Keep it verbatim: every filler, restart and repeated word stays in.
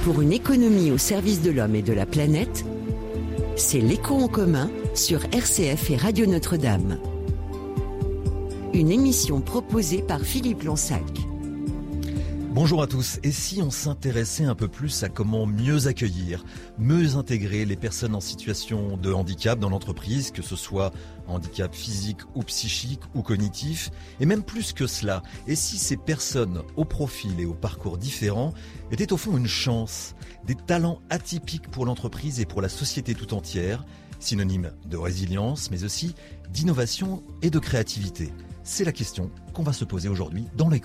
Pour une économie au service de l'homme et de la planète, c'est l'Éco en commun sur R C F et Radio Notre-Dame. Une émission proposée par Philippe Lonsac. Bonjour à tous. Et si on s'intéressait un peu plus à comment mieux accueillir, mieux intégrer les personnes en situation de handicap dans l'entreprise, que ce soit handicap physique ou psychique ou cognitif, et même plus que cela, et si ces personnes au profil et au parcours différents étaient au fond une chance, des talents atypiques pour l'entreprise et pour la société tout entière, synonyme de résilience, mais aussi d'innovation et de créativité. C'est la question qu'on va se poser aujourd'hui dans l'Éco.